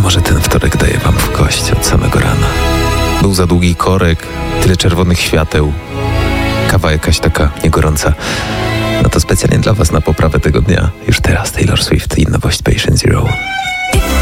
może ten wtorek daje wam w kość od samego rana. Był za długi korek, tyle czerwonych świateł, kawa jakaś taka niegorąca. No to specjalnie dla was na poprawę tego dnia. Już teraz Taylor Swift i nowość Patient Zero.